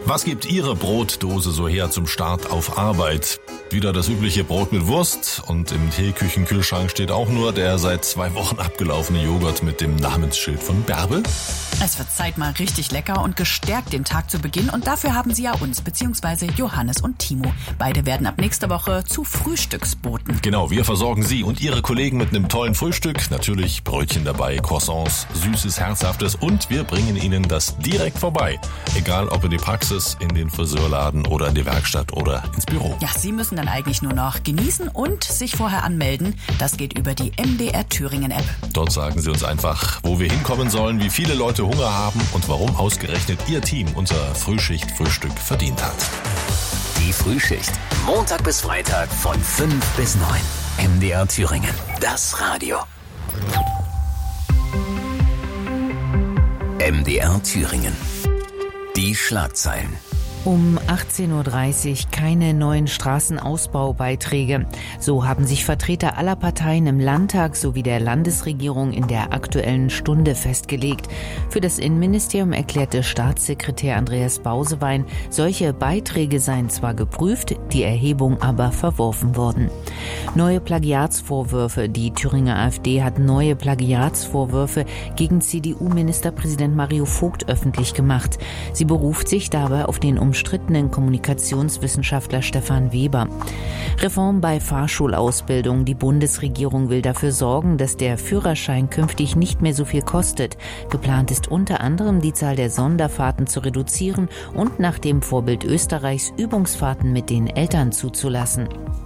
Was gibt Ihre Brotdose so her zum Start auf Arbeit? Wieder das übliche Brot mit Wurst und im Teeküchenkühlschrank steht auch nur der seit 2 Wochen abgelaufene Joghurt mit dem Namensschild von Bärbel. Es wird Zeit, mal richtig lecker und gestärkt den Tag zu beginnen. Und dafür haben Sie ja uns, beziehungsweise Johannes und Timo. Beide werden ab nächster Woche zu Frühstücksboten. Genau, wir versorgen Sie und Ihre Kollegen mit einem tollen Frühstück. Natürlich Brötchen dabei, Croissants, Süßes, Herzhaftes und wir bringen Ihnen das direkt vorbei. Egal ob in die Praxis, in den Friseurladen oder in die Werkstatt oder ins Büro. Ja, Sie müssen dann eigentlich nur noch genießen und sich vorher anmelden. Das geht über die MDR Thüringen App. Dort sagen Sie uns einfach, wo wir hinkommen sollen, wie viele Leute Hunger haben und warum ausgerechnet Ihr Team unser Frühschicht-Frühstück verdient hat. Die Frühschicht. Montag bis Freitag von 5 bis 9. MDR Thüringen. Das Radio. MDR Thüringen. Die Schlagzeilen. Um 18.30 Uhr keine neuen Straßenausbaubeiträge. So haben sich Vertreter aller Parteien im Landtag sowie der Landesregierung in der Aktuellen Stunde festgelegt. Für das Innenministerium erklärte Staatssekretär Andreas Bausewein, solche Beiträge seien zwar geprüft, die Erhebung aber verworfen worden. Neue Plagiatsvorwürfe. Die Thüringer AfD hat neue Plagiatsvorwürfe gegen CDU-Ministerpräsident Mario Vogt öffentlich gemacht. Sie beruft sich dabei auf den umstrittenen Kommunikationswissenschaftler Stefan Weber. Reform bei Fahrschulausbildung. Die Bundesregierung will dafür sorgen, dass der Führerschein künftig nicht mehr so viel kostet. Geplant ist unter anderem, die Zahl der Sonderfahrten zu reduzieren und nach dem Vorbild Österreichs Übungsfahrten mit den Eltern zuzulassen.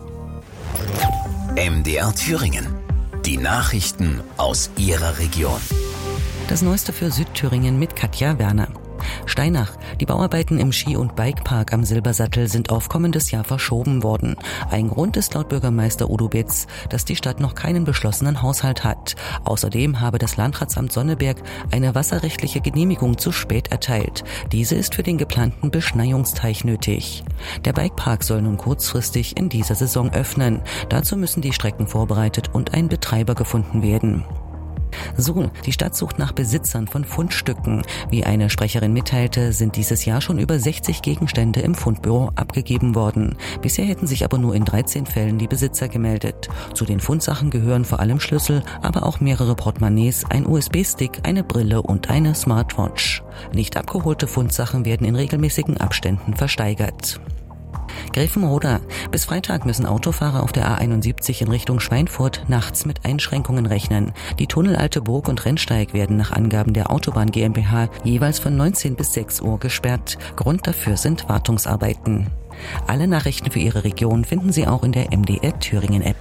MDR Thüringen. Die Nachrichten aus Ihrer Region. Das Neueste für Südthüringen mit Katja Werner. Steinach. Die Bauarbeiten im Ski- und Bikepark am Silbersattel sind auf kommendes Jahr verschoben worden. Ein Grund ist laut Bürgermeister Udo Bitz, dass die Stadt noch keinen beschlossenen Haushalt hat. Außerdem habe das Landratsamt Sonneberg eine wasserrechtliche Genehmigung zu spät erteilt. Diese ist für den geplanten Beschneiungsteich nötig. Der Bikepark soll nun kurzfristig in dieser Saison öffnen. Dazu müssen die Strecken vorbereitet und ein Betreiber gefunden werden. So, die Stadt sucht nach Besitzern von Fundstücken. Wie eine Sprecherin mitteilte, sind dieses Jahr schon über 60 Gegenstände im Fundbüro abgegeben worden. Bisher hätten sich aber nur in 13 Fällen die Besitzer gemeldet. Zu den Fundsachen gehören vor allem Schlüssel, aber auch mehrere Portemonnaies, ein USB-Stick, eine Brille und eine Smartwatch. Nicht abgeholte Fundsachen werden in regelmäßigen Abständen versteigert. Grevenroda. Bis Freitag müssen Autofahrer auf der A71 in Richtung Schweinfurt nachts mit Einschränkungen rechnen. Die Tunnel Alte Burg und Rennsteig werden nach Angaben der Autobahn GmbH jeweils von 19 bis 6 Uhr gesperrt. Grund dafür sind Wartungsarbeiten. Alle Nachrichten für Ihre Region finden Sie auch in der MDR Thüringen App.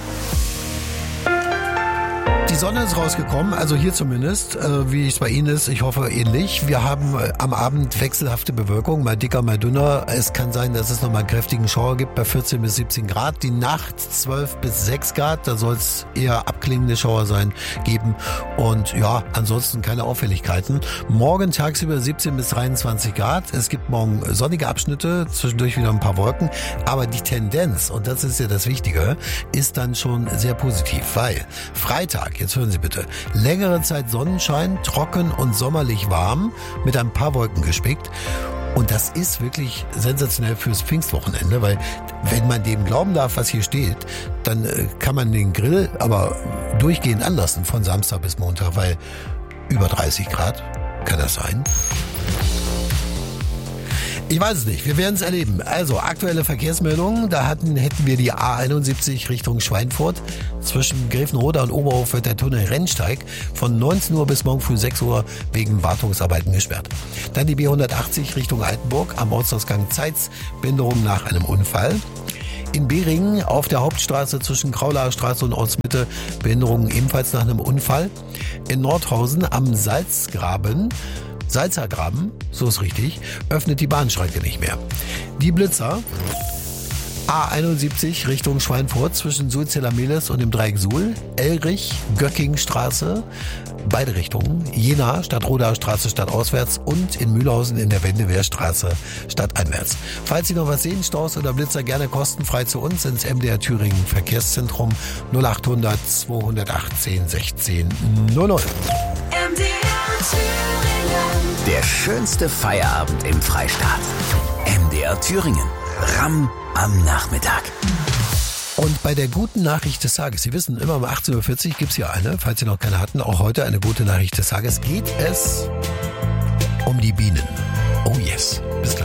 Die Sonne ist rausgekommen, also hier zumindest, wie es bei Ihnen ist, ich hoffe ähnlich. Wir haben am Abend wechselhafte Bewölkung, mal dicker, mal dünner. Es kann sein, dass es nochmal einen kräftigen Schauer gibt bei 14 bis 17 Grad. Die Nacht 12 bis 6 Grad, da soll es eher abklingende Schauer geben. Und ja, ansonsten keine Auffälligkeiten. Morgen tagsüber 17 bis 23 Grad. Es gibt morgen sonnige Abschnitte, zwischendurch wieder ein paar Wolken. Aber die Tendenz, und das ist ja das Wichtige, ist dann schon sehr positiv, weil Freitag, jetzt hören Sie bitte, längere Zeit Sonnenschein, trocken und sommerlich warm, mit ein paar Wolken gespickt. Und das ist wirklich sensationell fürs Pfingstwochenende, weil wenn man dem glauben darf, was hier steht, dann kann man den Grill aber durchgehend anlassen von Samstag bis Montag, weil über 30 Grad kann das sein. Ich weiß es nicht, wir werden es erleben. Also aktuelle Verkehrsmeldungen, da hätten wir die A71 Richtung Schweinfurt. Zwischen Grevenroda und Oberhof wird der Tunnel Rennsteig von 19 Uhr bis morgen früh 6 Uhr wegen Wartungsarbeiten gesperrt. Dann die B180 Richtung Altenburg am Ortsausgang Zeitz, Behinderung nach einem Unfall. In Beringen auf der Hauptstraße zwischen Kraulaer Straße und Ortsmitte Behinderungen ebenfalls nach einem Unfall. In Nordhausen am Salzergraben, so ist richtig, öffnet die Bahnschranke nicht mehr. Die Blitzer, A71 Richtung Schweinfurt zwischen Sulzella-Mehles und dem Dreieck Suhl, Elrich, Göckingstraße, beide Richtungen, Jena, Stadtrodaer Straße stadtauswärts und in Mühlhausen in der Wendewehrstraße stadteinwärts. Falls Sie noch was sehen, Staus oder Blitzer, gerne kostenfrei zu uns ins MDR Thüringen Verkehrszentrum 0800 218 16 00. MDR Der schönste Feierabend im Freistaat. MDR Thüringen. Ramm am Nachmittag. Und bei der guten Nachricht des Tages, Sie wissen, immer um 18.40 Uhr gibt's hier eine, falls Sie noch keine hatten, auch heute eine gute Nachricht des Tages, geht es um die Bienen. Oh yes. Bis gleich.